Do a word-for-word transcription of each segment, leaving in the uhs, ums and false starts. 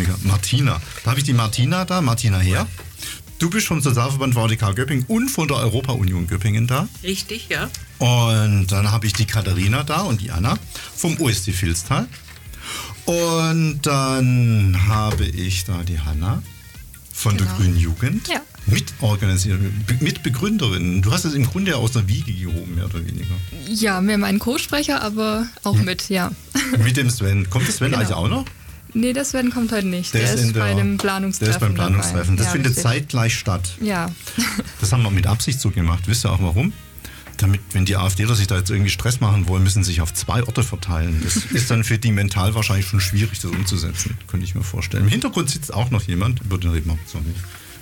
Schwieriger. Martina. Da habe ich die Martina da, Martina her. Du bist vom Sozialverband V D K Göppingen und von der Europa-Union Göppingen da. Richtig, ja. Und dann habe ich die Katharina da und die Anna vom O S C Vilstal. Und dann habe ich da die Hanna von genau. der Grünen Jugend. Ja. Mitorganisiererin, Mitbegründerin. Du hast es im Grunde aus der Wiege gehoben, mehr oder weniger. Ja, mehr mein Co-Sprecher, aber auch hm. mit, ja. Mit dem Sven. Kommt der Sven genau. eigentlich auch noch? Nee, der Sven kommt heute nicht. Der, der ist, ist der, bei dem Planungstreffen. Der ist beim Planungstreffen. Das ja, findet richtig. zeitgleich statt. Ja. Das haben wir mit Absicht so gemacht. Wisst ihr auch warum? Damit, wenn die AfDler sich da jetzt irgendwie Stress machen wollen, müssen sie sich auf zwei Orte verteilen. Das ist dann für die mental wahrscheinlich schon schwierig, das umzusetzen. Könnte ich mir vorstellen. Im Hintergrund sitzt auch noch jemand. Über den reden wir so nicht.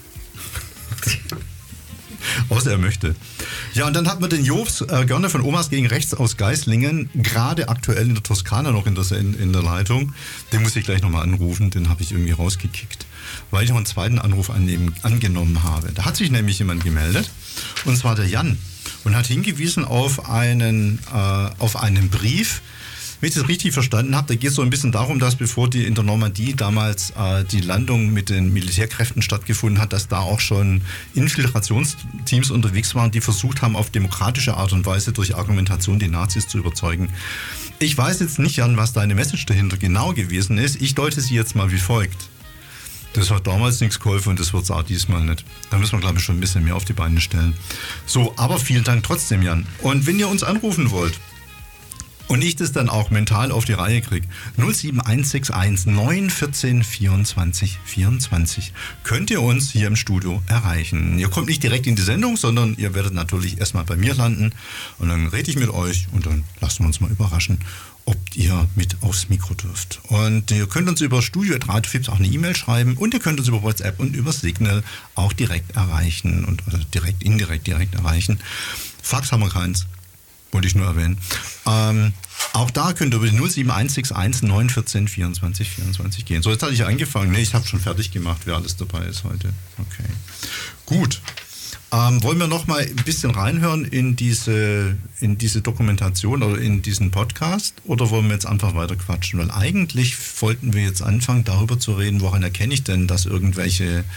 Außer er möchte. Ja, und dann hat man den Jobs äh, gerne von Omas gegen Rechts aus Geislingen, gerade aktuell in der Toskana noch in der, in, in der Leitung. Den muss ich gleich nochmal anrufen, den habe ich irgendwie rausgekickt, weil ich noch einen zweiten Anruf annehmen, angenommen habe. Da hat sich nämlich jemand gemeldet, und zwar der Jan, und hat hingewiesen auf einen, äh, auf einen Brief. Wenn ich das richtig verstanden habe, da geht es so ein bisschen darum, dass bevor die in der Normandie damals äh, die Landung mit den Militärkräften stattgefunden hat, dass da auch schon Infiltrationsteams unterwegs waren, die versucht haben, auf demokratische Art und Weise durch Argumentation die Nazis zu überzeugen. Ich weiß jetzt nicht, Jan, was deine Message dahinter genau gewesen ist. Ich deute sie jetzt mal wie folgt. Das hat damals nichts geholfen und das wird es auch diesmal nicht. Da müssen wir, glaube ich, schon ein bisschen mehr auf die Beine stellen. So, aber vielen Dank trotzdem, Jan. Und wenn ihr uns anrufen wollt, und ich das dann auch mental auf die Reihe kriege, null sieben eins sechs eins neun eins vier vierundzwanzig vierundzwanzig, könnt ihr uns hier im Studio erreichen. Ihr kommt nicht direkt in die Sendung, sondern ihr werdet natürlich erstmal bei mir landen und dann rede ich mit euch und dann lassen wir uns mal überraschen, ob ihr mit aufs Mikro dürft. Und ihr könnt uns über studio at radiofibs auch eine E-Mail schreiben und ihr könnt uns über WhatsApp und über Signal auch direkt erreichen und oder direkt, indirekt, direkt erreichen. Fax haben wir keins. Wollte ich nur erwähnen. Ähm, auch da könnt ihr über die null sieben eins sechs eins neun eins vier vierundzwanzig vierundzwanzig gehen. So, jetzt hatte ich angefangen. Nee, ich habe schon fertig gemacht, wer alles dabei ist heute. Okay. Gut. Ähm, wollen wir noch mal ein bisschen reinhören in diese, in diese Dokumentation oder in diesen Podcast? Oder wollen wir jetzt einfach weiter quatschen? Weil eigentlich wollten wir jetzt anfangen, darüber zu reden, woran erkenne ich denn, dass irgendwelche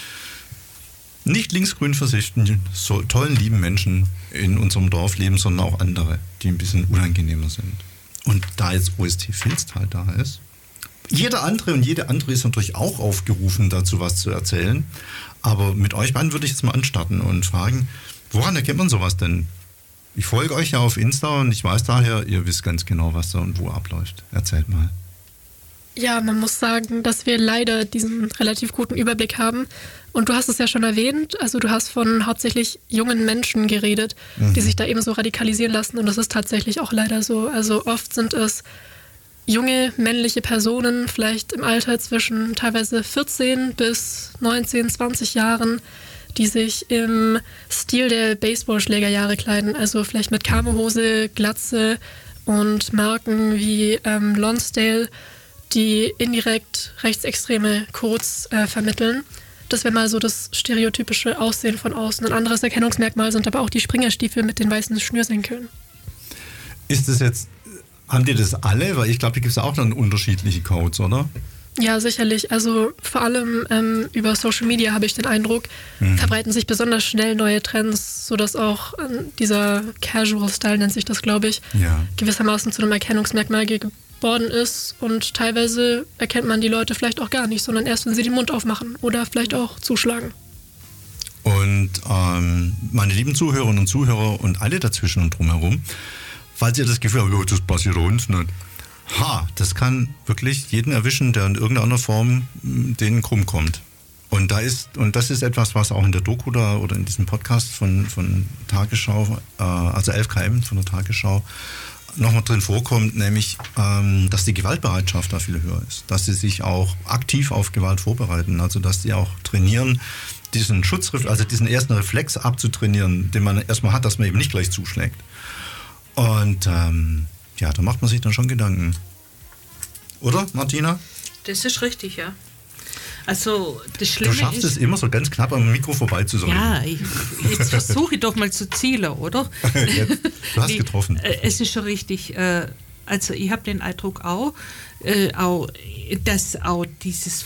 nicht linksgrün versifften, so tollen, lieben Menschen in unserem Dorf leben, sondern auch andere, die ein bisschen unangenehmer sind. Und da jetzt O S T Vilstal da ist, jeder andere und jede andere ist natürlich auch aufgerufen, dazu was zu erzählen. Aber mit euch beiden würde ich jetzt mal anstarten und fragen, woran erkennt man sowas denn? Ich folge euch ja auf Insta und ich weiß daher, ihr wisst ganz genau, was da und wo abläuft. Erzählt mal. Ja, man muss sagen, dass wir leider diesen relativ guten Überblick haben. Und du hast es ja schon erwähnt, also du hast von hauptsächlich jungen Menschen geredet, mhm. die sich da eben so radikalisieren lassen. Und das ist tatsächlich auch leider so. Also oft sind es junge männliche Personen, vielleicht im Alter zwischen teilweise vierzehn bis neunzehn, zwanzig Jahren, die sich im Stil der Baseballschlägerjahre kleiden. Also vielleicht mit Kamohose, Glatze und Marken wie ähm, Lonsdale, die indirekt rechtsextreme Codes äh, vermitteln. Das wäre mal so das stereotypische Aussehen von außen. Ein anderes Erkennungsmerkmal sind aber auch die Springerstiefel mit den weißen Schnürsenkeln. Ist das jetzt, haben die das alle? Weil ich glaube, da gibt es auch dann unterschiedliche Codes, oder? Ja, sicherlich. Also vor allem ähm, über Social Media habe ich den Eindruck, mhm. verbreiten sich besonders schnell neue Trends, sodass auch ähm, dieser Casual Style, nennt sich das, glaube ich, ja. gewissermaßen zu einem Erkennungsmerkmal geworden ist. Und teilweise erkennt man die Leute vielleicht auch gar nicht, sondern erst, wenn sie den Mund aufmachen oder vielleicht auch zuschlagen. Und ähm, meine lieben Zuhörerinnen und Zuhörer und alle dazwischen und drumherum, falls ihr das Gefühl habt, oh, das passiert uns nicht. Ha, das kann wirklich jeden erwischen, der in irgendeiner Form denen krumm kommt. Und da ist, und das ist etwas, was auch in der Doku da oder in diesem Podcast von, von Tagesschau, äh, also elf K M von der Tagesschau, nochmal drin vorkommt, nämlich, ähm, dass die Gewaltbereitschaft da viel höher ist. Dass sie sich auch aktiv auf Gewalt vorbereiten, also dass sie auch trainieren, diesen Schutzreflex, also diesen ersten Reflex abzutrainieren, den man erstmal hat, dass man eben nicht gleich zuschlägt. Und ähm, ja, da macht man sich dann schon Gedanken. Oder, Martina? Das ist richtig, ja. Also, das Schlimme ist... Du schaffst es immer so ganz knapp am Mikro vorbeizureden. Ja, ich, jetzt versuche ich doch mal zu zielen, oder? Jetzt, du hast nee, getroffen. Es ist schon richtig. Also, ich habe den Eindruck auch, auch, dass auch dieses